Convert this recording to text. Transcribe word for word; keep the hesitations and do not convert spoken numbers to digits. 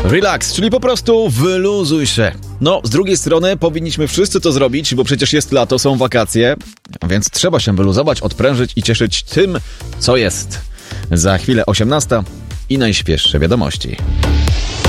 Relax, czyli po prostu wyluzuj się. No, z drugiej strony powinniśmy wszyscy to zrobić, bo przecież jest lato, są wakacje, więc trzeba się wyluzować, odprężyć i cieszyć tym, co jest. Za chwilę osiemnasta i najświeższe wiadomości.